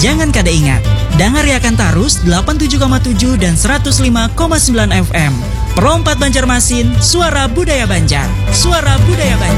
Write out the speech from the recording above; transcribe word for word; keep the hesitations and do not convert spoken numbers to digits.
Jangan kada ingat, dengar Yakan Tarus delapan puluh tujuh koma tujuh dan seratus lima koma sembilan F M. Perompat Banjarmasin, suara budaya Banjar. Suara budaya Banjar.